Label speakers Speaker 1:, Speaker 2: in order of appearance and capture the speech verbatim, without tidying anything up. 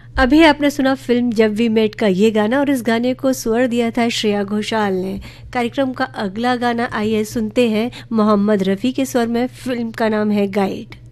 Speaker 1: अभी आपने सुना फिल्म जब वी मेट का ये गाना और इस गाने को स्वर दिया था श्रेया घोषाल ने। कार्यक्रम का अगला गाना आइए सुनते हैं मोहम्मद रफ़ी के स्वर में। फिल्म का नाम है गाइड।